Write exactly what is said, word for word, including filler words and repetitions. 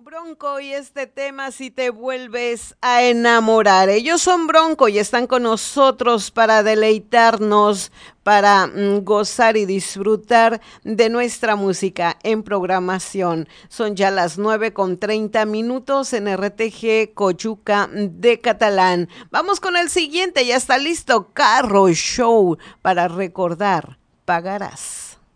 Bronco y este tema si te vuelves a enamorar. Ellos son Bronco y están con nosotros para deleitarnos, para mm, gozar y disfrutar de nuestra música en programación. Son ya las nueve con treinta minutos en R T G Coyuca de Catalán. Vamos con el siguiente, ya está listo. Carro Show para recordar, pagarás.